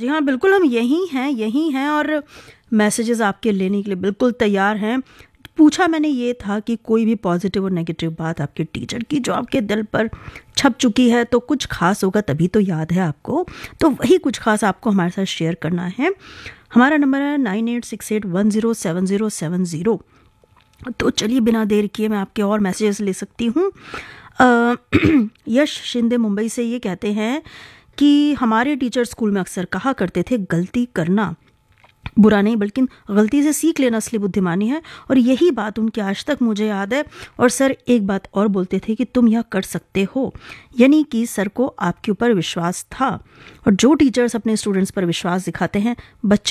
जी हाँ, बिल्कुल हम यही हैं और मैसेजेस आपके लेने के लिए बिल्कुल तैयार हैं। पूछा मैंने ये था कि कोई भी पॉजिटिव और नेगेटिव बात आपके टीचर की जो आपके दिल पर छप चुकी है तो कुछ खास होगा तभी तो याद है आपको, तो वही कुछ खास आपको हमारे साथ शेयर करना है। हमारा नंबर है 9868107070। तो चलिए बिना देर किए मैं आपके और मैसेजेस ले सकती हूँ। यश शिंदे मुंबई से ये कहते हैं कि हमारे टीचर स्कूल में अक्सर कहा करते थे गलती करना बुरा नहीं बल्कि गलती से सीख लेना असली बुद्धिमानी है, और यही बात उनकी आज तक मुझे याद है। और सर एक बात और बोलते थे कि तुम यह कर सकते हो, यानी कि सर को आपके ऊपर विश्वास था। और जो टीचर्स अपने स्टूडेंट्स पर विश्वास दिखाते हैं बच्चे